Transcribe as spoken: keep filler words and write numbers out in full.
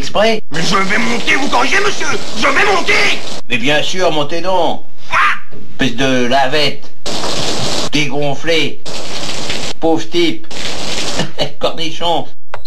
exprès? Mais je vais monter, vous corrigez, monsieur! Je vais monter! Mais bien sûr, montez donc. Espèce de lavette. Dégonflé. Pauvre type. Cornichon.